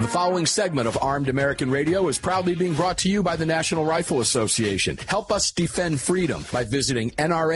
The following segment of Armed American Radio is proudly being brought to you by the National Rifle Association. Help us defend freedom by visiting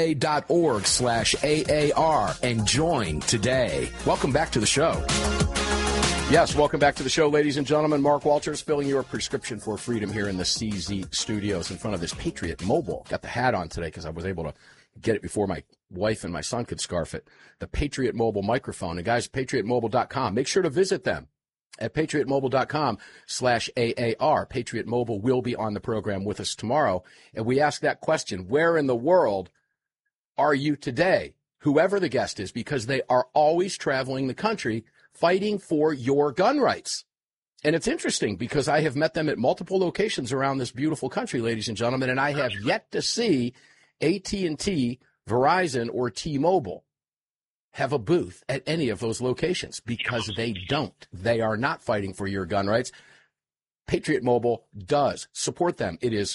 nra.org/AAR and join today. Welcome back to the show. Yes, welcome back to the show, ladies and gentlemen. Mark Walters filling your prescription for freedom here in the CZ studios in front of this Patriot Mobile. Got the hat on today because I was able to get it before my wife and my son could scarf it. The Patriot Mobile microphone. And guys, patriotmobile.com. Make sure to visit them at patriotmobile.com/AAR. Patriot Mobile will be on the program with us tomorrow. And we ask that question, where in the world are you today? Whoever the guest is, because they are always traveling the country fighting for your gun rights. And it's interesting because I have met them at multiple locations around this beautiful country, ladies and gentlemen, and I have yet to see AT&T, Verizon, or T-Mobile have a booth at any of those locations because they don't. They are not fighting for your gun rights. Patriot Mobile does. Support them. It is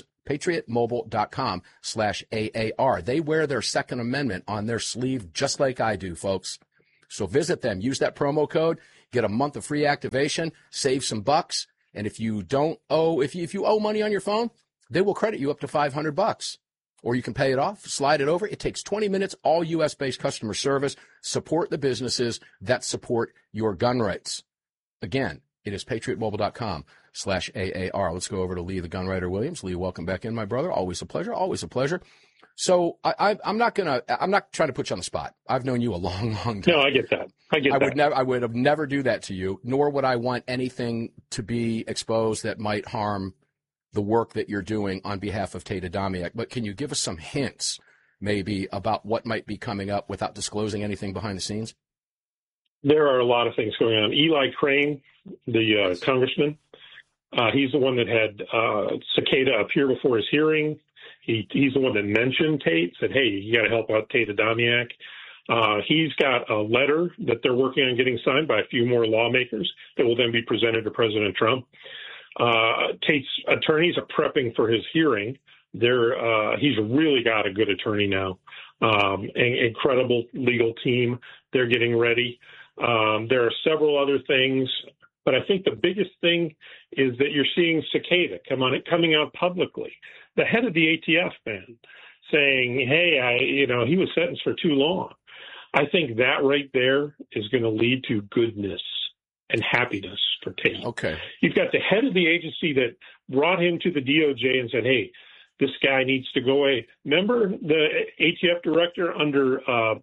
patriotmobile.com/AAR. They wear their Second Amendment on their sleeve just like I do, folks. So visit them. Use that promo code. Get a month of free activation. Save some bucks. And if you don't owe, if you owe money on your phone, they will credit you up to $500. Or you can pay it off, slide it over. It takes 20 minutes, all U.S.-based customer service. Support the businesses that support your gun rights. Again, it is patriotmobile.com/AAR. Let's go over to Lee, the gun writer Williams. Lee, welcome back in, my brother. Always a pleasure. Always a pleasure. So I'm not trying to put you on the spot. I've known you a long, long time. No, I get that. I would have never do that to you, nor would I want anything to be exposed that might harm the work that you're doing on behalf of Tate Adamiak. But can you give us some hints, maybe, about what might be coming up without disclosing anything behind the scenes? There are a lot of things going on. Eli Crane, the congressman, he's the one that had Cicada appear before his hearing. He's the one that mentioned Tate, said, hey, you got to help out Tate Adamiak. He's got a letter that they're working on getting signed by a few more lawmakers that will then be presented to President Trump. Tate's attorneys are prepping for his hearing. He's really got a good attorney now, an incredible legal team. They're getting ready. There are several other things, but I think the biggest thing is that you're seeing Cicada coming out publicly. The head of the ATF, man, saying, hey, he was sentenced for too long. I think that right there is going to lead to goodness and happiness for Tate. Okay. You've got the head of the agency that brought him to the DOJ and said, hey, this guy needs to go away. Remember the ATF director under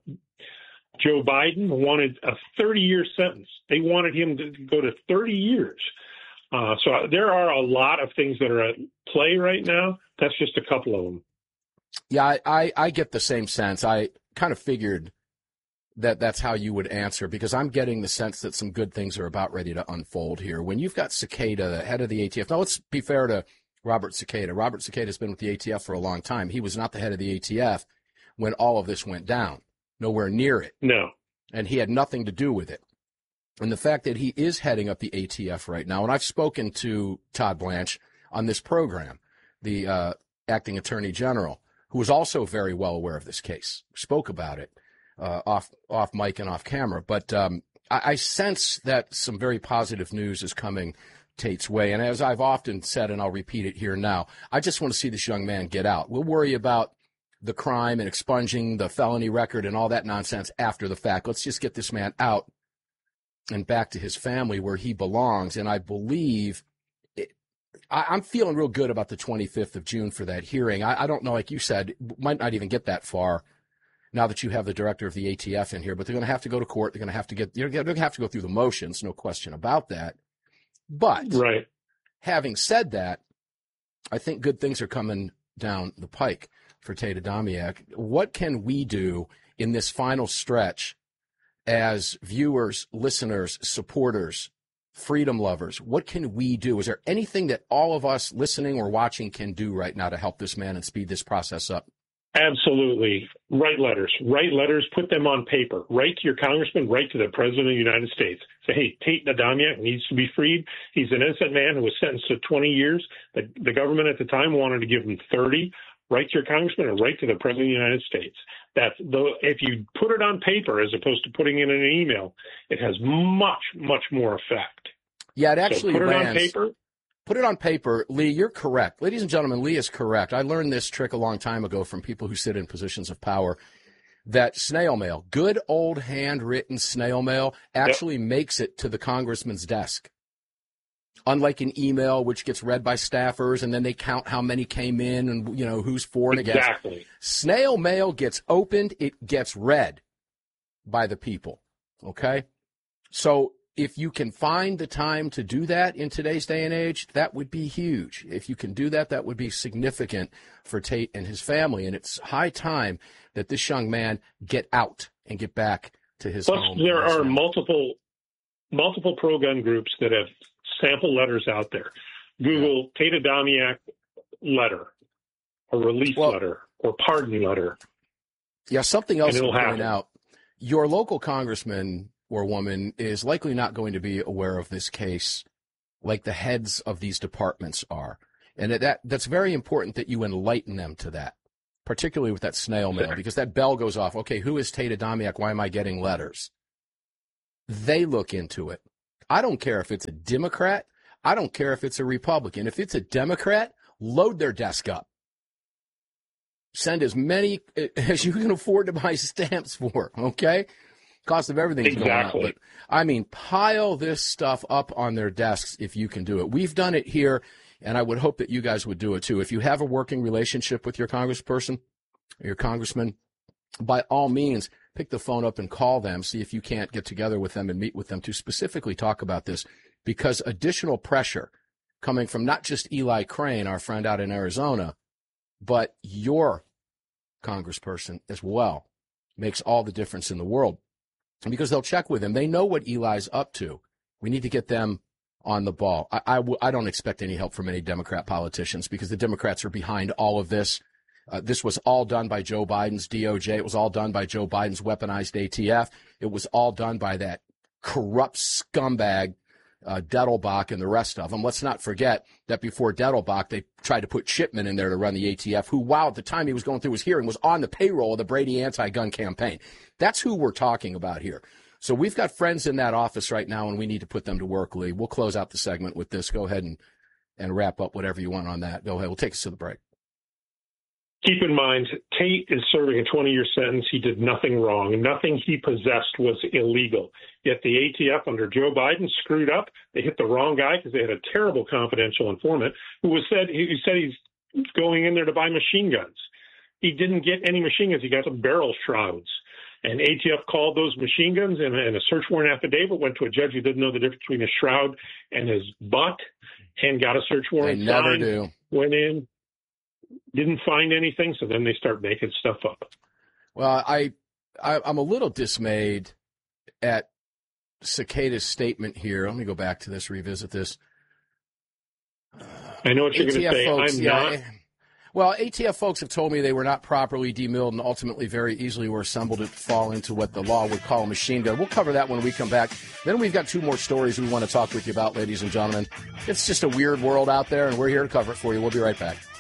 Joe Biden wanted a 30-year sentence. They wanted him to go to 30 years. So there are a lot of things that are at play right now. That's just a couple of them. Yeah, I get the same sense. I kind of figured that's how you would answer, because I'm getting the sense that some good things are about ready to unfold here. When you've got Cicada, the head of the ATF. Now, let's be fair to Robert Cicada. Robert Cicada has been with the ATF for a long time. He was not the head of the ATF when all of this went down. Nowhere near it. No. And he had nothing to do with it. And the fact that he is heading up the ATF right now, and I've spoken to Todd Blanche on this program, the acting attorney general, who was also very well aware of this case, spoke about it off mic and off camera. But I sense that some very positive news is coming Tate's way. And as I've often said, and I'll repeat it here now, I just want to see this young man get out. We'll worry about the crime and expunging the felony record and all that nonsense after the fact. Let's just get this man out and back to his family where he belongs. And I believe I'm feeling real good about the 25th of June for that hearing. I don't know, like you said, might not even get that far now that you have the director of the ATF in here, but they're going to have to go to court. They're going to have to they're going to have to go through the motions. No question about that. But right. Having said that, I think good things are coming down the pike for Tate Adamiak. What can we do in this final stretch as viewers, listeners, supporters, freedom lovers? What can we do? Is there anything that all of us listening or watching can do right now to help this man and speed this process up? Absolutely. Write letters. Put them on paper. Write to your congressman. Write to the president of the United States. Say, hey, Tate Adamiak needs to be freed. He's an innocent man who was sentenced to 20 years. The government at the time wanted to give him 30. Write to your congressman or write to the president of the United States. If you put it on paper as opposed to putting it in an email, it has much, much more effect. Yeah, it actually put it ran. on paper. Put it on paper. Lee, you're correct. Ladies and gentlemen, Lee is correct. I learned this trick a long time ago from people who sit in positions of power, that snail mail, good old handwritten snail mail, actually makes it to the congressman's desk. Unlike an email, which gets read by staffers, and then they count how many came in and, who's for and against. Exactly. Snail mail gets opened, it gets read by the people, okay? So if you can find the time to do that in today's day and age, that would be huge. If you can do that, that would be significant for Tate and his family. And it's high time that this young man get out and get back to his home. Plus, there are multiple pro-gun groups that have sample letters out there. Google Tate Adamiak letter, or release letter, or pardon letter. Yeah, something else to point happen. out. Your local congressman or woman is likely not going to be aware of this case like the heads of these departments are. And that's very important that you enlighten them to that, particularly with that snail mail, because that bell goes off. Okay, who is Tate Adamiak? Why am I getting letters? They look into it. I don't care if it's a Democrat. I don't care if it's a Republican. If it's a Democrat, load their desk up. Send as many as you can afford to buy stamps for, okay? Cost of everything's going up. But, I mean, pile this stuff up on their desks if you can do it. We've done it here, and I would hope that you guys would do it too. If you have a working relationship with your congressperson, or your congressman, by all means, pick the phone up and call them, see if you can't get together with them and meet with them to specifically talk about this, because additional pressure coming from not just Eli Crane, our friend out in Arizona, but your congressperson as well, makes all the difference in the world. Because they'll check with him. They know what Eli's up to. We need to get them on the ball. I don't expect any help from any Democrat politicians, because the Democrats are behind all of this. This was all done by Joe Biden's DOJ. It was all done by Joe Biden's weaponized ATF. It was all done by that corrupt scumbag, Dettelbach, and the rest of them. Let's not forget that before Dettelbach, they tried to put Shipman in there to run the ATF, who, while at the time he was going through his hearing, was on the payroll of the Brady anti-gun campaign. That's who we're talking about here. So we've got friends in that office right now, and we need to put them to work, Lee. We'll close out the segment with this. Go ahead and wrap up whatever you want on that. Go ahead. We'll take us to the break. Keep in mind, Tate is serving a 20-year sentence. He did nothing wrong. Nothing he possessed was illegal. Yet the ATF under Joe Biden screwed up. They hit the wrong guy because they had a terrible confidential informant who said he's going in there to buy machine guns. He didn't get any machine guns. He got some barrel shrouds. And ATF called those machine guns, and a search warrant affidavit went to a judge who didn't know the difference between a shroud and his butt, and got a search warrant. They never do. Went in. Didn't find anything, so then they start making stuff up. Well, I'm a little dismayed at Cicada's statement here. Let me go back to this, revisit this. I know what you're going to say. Folks, I'm not. Well, ATF folks have told me they were not properly demilled and ultimately very easily were assembled to fall into what the law would call a machine gun. We'll cover that when we come back. Then we've got two more stories we want to talk with you about, ladies and gentlemen. It's just a weird world out there, and we're here to cover it for you. We'll be right back.